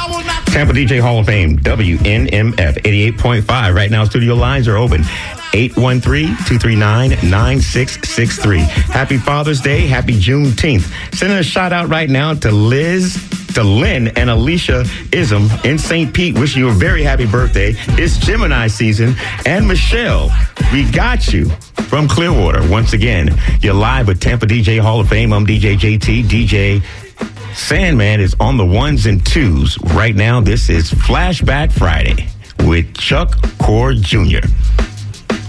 Tampa DJ Hall of Fame, WNMF 88.5. Right now, studio lines are open. 813-239-9663. Happy Father's Day. Happy Juneteenth. Sending a shout out right now to Lynn and Alicia Ism in St. Pete. Wishing you a very happy birthday. It's Gemini season. And Michelle, we got you from Clearwater. Once again, you're live with Tampa DJ Hall of Fame. I'm DJ JT. DJ Sandman is on the ones and twos. Right now, this is Flashback Friday with Chuck Cord Jr.